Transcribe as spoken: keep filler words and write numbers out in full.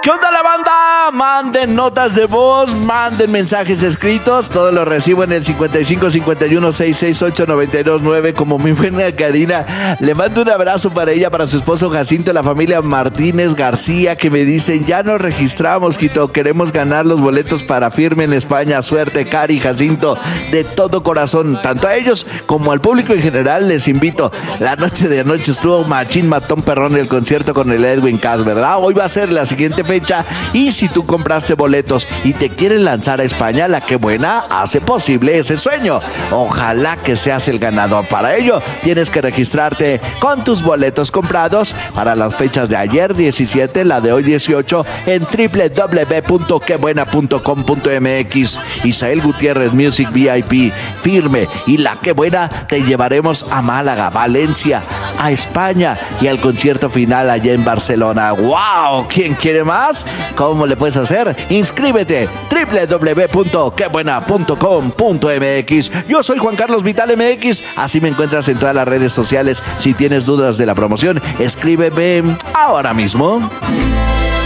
¿Qué onda la banda? Manden notas de voz, manden mensajes escritos. Todo lo recibo en el cincuenta y cinco cincuenta y uno sesenta y seis ocho noventa y dos nueve. Como mi buena Karina. Le mando un abrazo para ella, para su esposo Jacinto, la familia Martínez García, que me dicen: ya nos registramos, Quito. Queremos ganar los boletos para Firme en España. Suerte, Cari, Jacinto. De todo corazón, tanto a ellos como al público en general, les invito. La noche de anoche estuvo machín, matón, perrón el concierto con el Edwin Cass, ¿verdad? Hoy va a ser la siguiente fecha. Y si tú compraste boletos y te quieren lanzar a España, La Que Buena hace posible ese sueño. Ojalá que seas el ganador. Para ello, tienes que registrarte con tus boletos comprados para las fechas de ayer diecisiete, la de hoy dieciocho, en doble u doble u doble u punto que buena punto com punto m x. Isael Gutiérrez Music V I P, Firme y La Que Buena te llevaremos a Málaga, Valencia, a España y al concierto final allá en Barcelona. ¡Wow! ¿Quién quiere más? ¿Cómo le puedes hacer? Inscríbete, doble u doble u doble u punto que buena punto com punto m x. Yo soy Juan Carlos Vital M X, así me encuentras en todas las redes sociales. Si tienes dudas de la promoción, escríbeme ahora mismo.